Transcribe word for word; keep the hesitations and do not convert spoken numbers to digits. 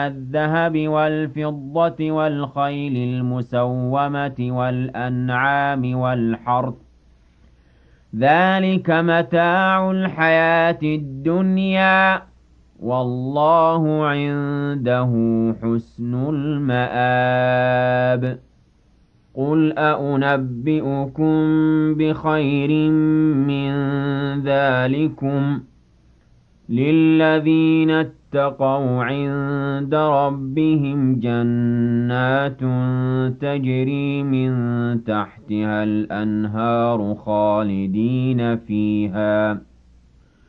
الذهب والفضة والخيل المسومة والأنعام والحرث ذلك متاع الحياة الدنيا والله عنده حسن المآب قل أأنبئكم بخير من ذلكم للذين اتقوا عند ربهم جنات تجري من تحتها الأنهار خالدين فيها